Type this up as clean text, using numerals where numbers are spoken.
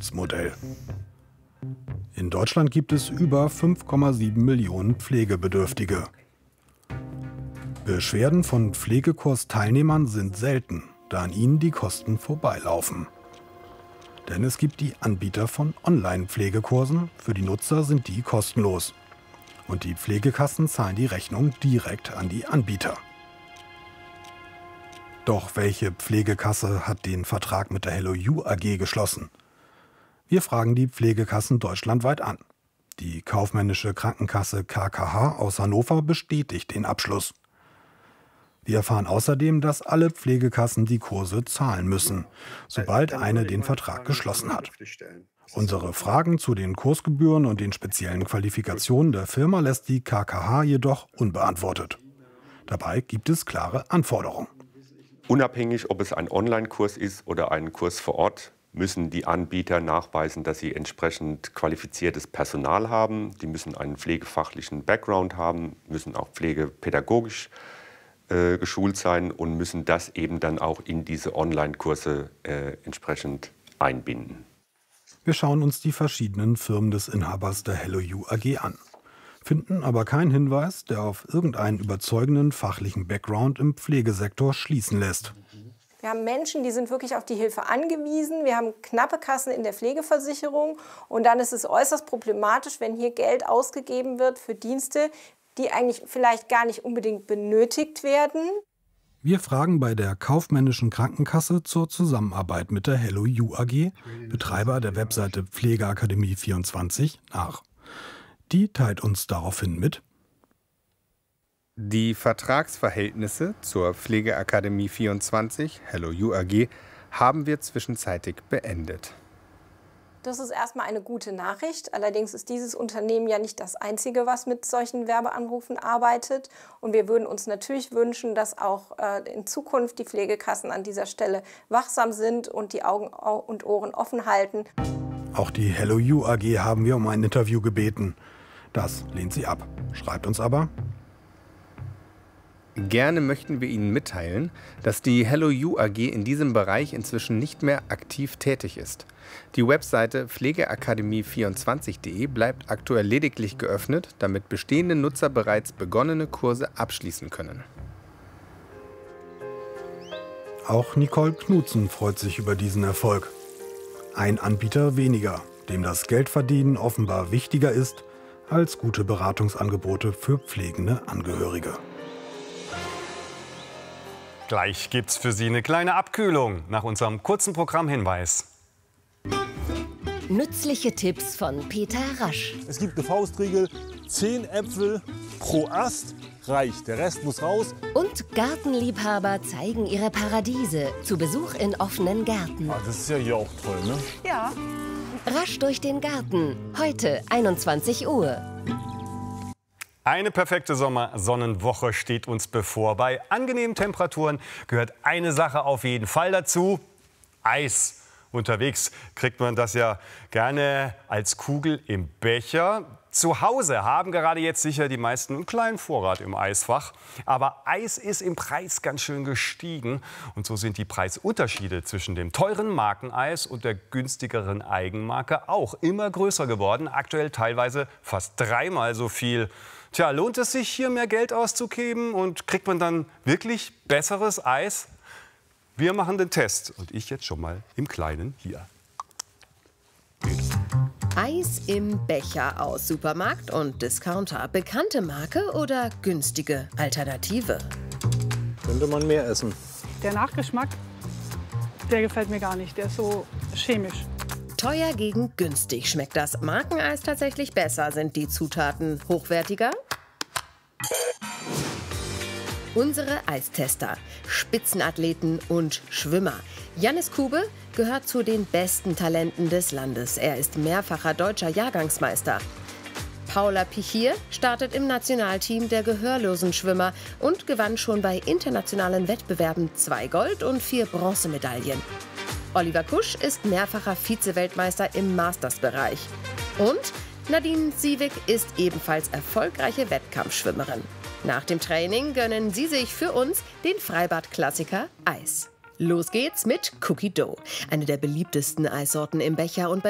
Geschäftsmodell. In Deutschland gibt es über 5,7 Millionen Pflegebedürftige. Beschwerden von Pflegekursteilnehmern sind selten, da an ihnen die Kosten vorbeilaufen. Denn es gibt die Anbieter von Online-Pflegekursen, für die Nutzer sind die kostenlos. Und die Pflegekassen zahlen die Rechnung direkt an die Anbieter. Doch welche Pflegekasse hat den Vertrag mit der HelloYou AG geschlossen? Wir fragen die Pflegekassen deutschlandweit an. Die kaufmännische Krankenkasse KKH aus Hannover bestätigt den Abschluss. Wir erfahren außerdem, dass alle Pflegekassen die Kurse zahlen müssen, sobald eine den Vertrag geschlossen hat. Unsere Fragen zu den Kursgebühren und den speziellen Qualifikationen der Firma lässt die KKH jedoch unbeantwortet. Dabei gibt es klare Anforderungen. Unabhängig, ob es ein Online-Kurs ist oder ein Kurs vor Ort, müssen die Anbieter nachweisen, dass sie entsprechend qualifiziertes Personal haben. Die müssen einen pflegefachlichen Background haben, müssen auch pflegepädagogisch geschult sein und müssen das eben dann auch in diese Online-Kurse entsprechend einbinden. Wir schauen uns die verschiedenen Firmen des Inhabers der HelloYou AG an, finden aber keinen Hinweis, der auf irgendeinen überzeugenden fachlichen Background im Pflegesektor schließen lässt. Wir haben Menschen, die sind wirklich auf die Hilfe angewiesen. Wir haben knappe Kassen in der Pflegeversicherung. Und dann ist es äußerst problematisch, wenn hier Geld ausgegeben wird für Dienste, die eigentlich vielleicht gar nicht unbedingt benötigt werden. Wir fragen bei der kaufmännischen Krankenkasse zur Zusammenarbeit mit der HelloYou AG, Betreiber der Webseite Pflegeakademie24, nach. Die teilt uns daraufhin mit: Die Vertragsverhältnisse zur Pflegeakademie24, HelloYou AG, haben wir zwischenzeitlich beendet. Das ist erstmal eine gute Nachricht. Allerdings ist dieses Unternehmen ja nicht das einzige, was mit solchen Werbeanrufen arbeitet. Und wir würden uns natürlich wünschen, dass auch in Zukunft die Pflegekassen an dieser Stelle wachsam sind und die Augen und Ohren offen halten. Auch die HelloYou AG haben wir um ein Interview gebeten. Das lehnt sie ab, schreibt uns aber: Gerne möchten wir Ihnen mitteilen, dass die HelloYou AG in diesem Bereich inzwischen nicht mehr aktiv tätig ist. Die Webseite pflegeakademie24.de bleibt aktuell lediglich geöffnet, damit bestehende Nutzer bereits begonnene Kurse abschließen können. Auch Nicole Knutzen freut sich über diesen Erfolg. Ein Anbieter weniger, dem das Geldverdienen offenbar wichtiger ist als gute Beratungsangebote für pflegende Angehörige. Gleich gibt's für Sie eine kleine Abkühlung nach unserem kurzen Programmhinweis. Nützliche Tipps von Peter Rasch. Es gibt eine Faustregel: 10 Äpfel pro Ast reicht, der Rest muss raus. Und Gartenliebhaber zeigen ihre Paradiese zu Besuch in offenen Gärten. Ah, das ist ja hier auch toll, ne? Ja. Rasch durch den Garten, heute 21 Uhr. Eine perfekte Sommersonnenwoche steht uns bevor. Bei angenehmen Temperaturen gehört eine Sache auf jeden Fall dazu: Eis. Unterwegs kriegt man das ja gerne als Kugel im Becher. Zu Hause haben gerade jetzt sicher die meisten einen kleinen Vorrat im Eisfach. Aber Eis ist im Preis ganz schön gestiegen. Und so sind die Preisunterschiede zwischen dem teuren Markeneis und der günstigeren Eigenmarke auch immer größer geworden. Aktuell teilweise fast 3-mal so viel. Tja, lohnt es sich, hier mehr Geld auszugeben? Und kriegt man dann wirklich besseres Eis? Wir machen den Test. Und ich jetzt schon mal im Kleinen hier. Eis im Becher aus Supermarkt und Discounter. Bekannte Marke oder günstige Alternative? Könnte man mehr essen. Der Nachgeschmack, der gefällt mir gar nicht. Der ist so chemisch. Teuer gegen günstig. Schmeckt das Markeneis tatsächlich besser? Sind die Zutaten hochwertiger? Unsere Eistester, Spitzenathleten und Schwimmer. Jannis Kube gehört zu den besten Talenten des Landes. Er ist mehrfacher deutscher Jahrgangsmeister. Paula Pichier startet im Nationalteam der gehörlosen Schwimmer und gewann schon bei internationalen Wettbewerben 2 Gold- und 4 Bronzemedaillen. Oliver Kusch ist mehrfacher Vize-Weltmeister im Masters-Bereich. Und Nadine Siewig ist ebenfalls erfolgreiche Wettkampfschwimmerin. Nach dem Training gönnen sie sich für uns den Freibad-Klassiker Eis. Los geht's mit Cookie Dough, eine der beliebtesten Eissorten im Becher und bei